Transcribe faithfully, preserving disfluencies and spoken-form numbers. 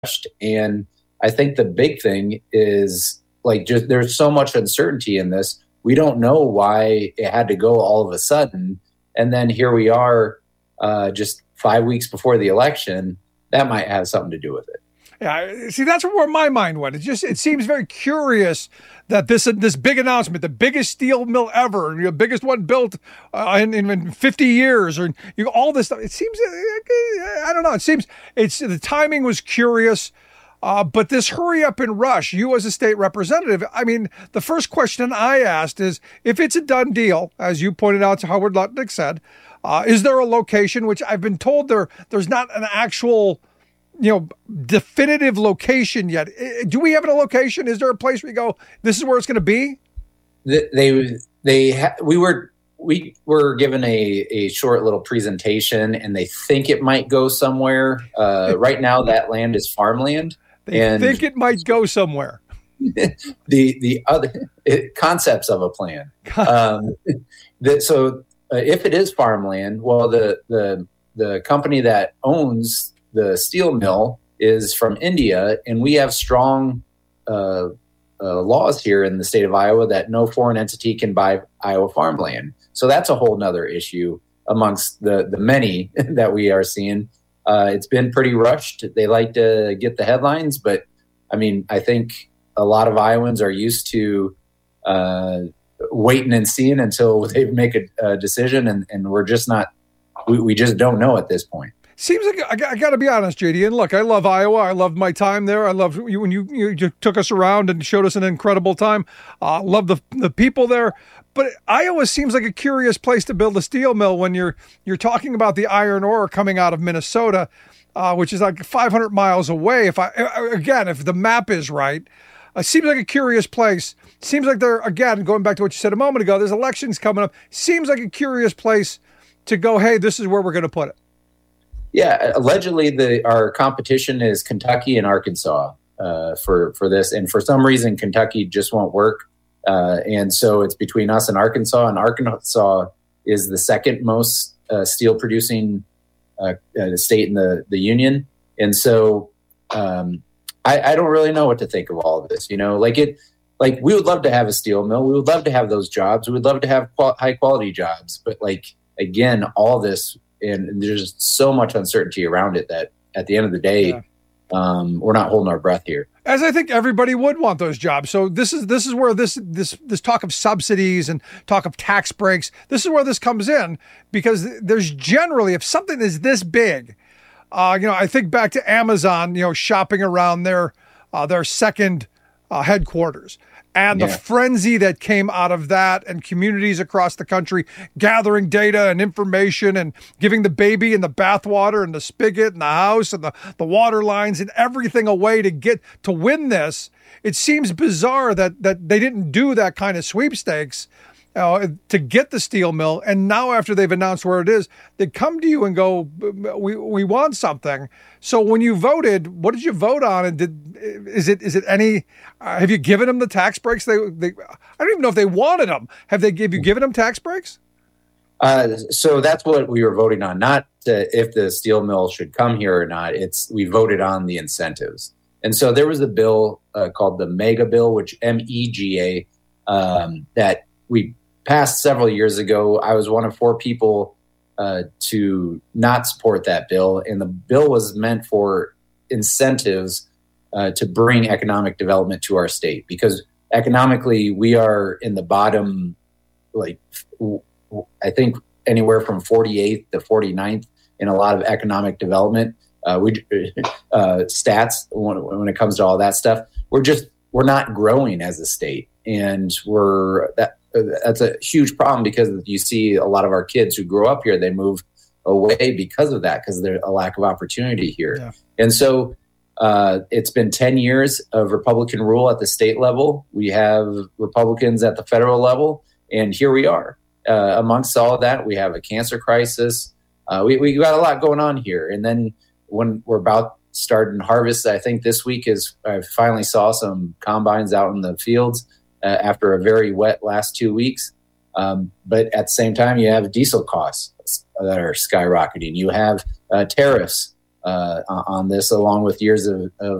rushed. And I think the big thing is like just there's so much uncertainty in this. We don't know why it had to go all of a sudden. And then here we are uh, just five weeks before the election. That might have something to do with it. Yeah, see, that's where my mind went. It just it seems very curious that this this big announcement, the biggest steel mill ever, the biggest one built uh, in, in fifty years, or you know, all this stuff. It seems, I don't know. It seems it's the timing was curious, uh, but this hurry up and rush. You as a state representative, I mean, the first question I asked is if it's a done deal, as you pointed out to Howard Lutnick said, uh, is there a location? Which I've been told there there's not an actual, you know, definitive location yet. Do we have a location? Is there a place where you go, this is where it's going to be? They, they, ha- we were, we were given a, a short little presentation and they think it might go somewhere. Uh, right now that land is farmland. They and think it might go somewhere. the, the other it, concepts of a plan. um, that, so uh, if it is farmland, well, the, the, the company that owns the steel mill is from India, and we have strong uh, uh, laws here in the state of Iowa that no foreign entity can buy Iowa farmland. So that's a whole nother issue amongst the, the many that we are seeing. Uh, it's been pretty rushed. They like to get the headlines, but I mean, I think a lot of Iowans are used to uh, waiting and seeing until they make a, a decision, and, and we're just not, we, we just don't know at this point. Seems like I, I got to be honest, J D. And look, I love Iowa. I loved my time there. I loved you when you, you, you took us around and showed us an incredible time. I uh, love the the people there. But Iowa seems like a curious place to build a steel mill when you're you're talking about the iron ore coming out of Minnesota, uh, which is like five hundred miles away. If I again, if the map is right, it seems like a curious place. Seems like they're again going back to what you said a moment ago. There's elections coming up. Seems like a curious place to go. Hey, this is where we're going to put it. Yeah, allegedly the our competition is Kentucky and Arkansas uh, for for this, and for some reason Kentucky just won't work, uh, and so it's between us and Arkansas. And Arkansas is the second most uh, steel producing uh, uh, state in the the union, and so um, I, I don't really know what to think of all of this. You know, like it, like we would love to have a steel mill, we would love to have those jobs, we would love to have qual- high quality jobs, but like again, all this. And there's so much uncertainty around it that at the end of the day, yeah. um, we're not holding our breath here. As I think everybody would want those jobs. So this is this is where this this this talk of subsidies and talk of tax breaks, this is where this comes in, because there's generally, if something is this big, uh, you know, I think back to Amazon, you know, shopping around their uh, their second uh, headquarters. And the yeah. frenzy that came out of that, and communities across the country gathering data and information and giving the baby and the bathwater and the spigot and the house and the, the water lines and everything away to get to win this. It seems bizarre that that they didn't do that kind of sweepstakes uh, to get the steel mill. And now after they've announced where it is, they come to you and go, we we want something. So when you voted, what did you vote on? And did is it is it any? Uh, have you given them the tax breaks? They, they I don't even know if they wanted them. Have they give you given them tax breaks? Uh, so that's what we were voting on, not uh, if the steel mill should come here or not. It's we voted on the incentives, and so there was a bill uh, called the Mega Bill, which M E G A, um, that we passed several years ago. I was one of four people Uh, to not support that bill. And the bill was meant for incentives uh, to bring economic development to our state, because economically we are in the bottom, like I think anywhere from forty-eighth to forty-ninth in a lot of economic development. Uh, we uh, stats when, when it comes to all that stuff, we're just, we're not growing as a state. And we're that, that's a huge problem, because you see a lot of our kids who grow up here, they move away because of that, because there's a lack of opportunity here. Yeah. And so uh, it's been ten years of Republican rule at the state level. We have Republicans at the federal level, and here we are. Uh, amongst all of that, we have a cancer crisis. Uh, we, we got a lot going on here. And then when we're about starting harvest, I think this week is, I finally saw some combines out in the fields. Uh, after a very wet last two weeks. Um, but at the same time, you have diesel costs that are skyrocketing. You have uh, tariffs uh, on this, along with years of, of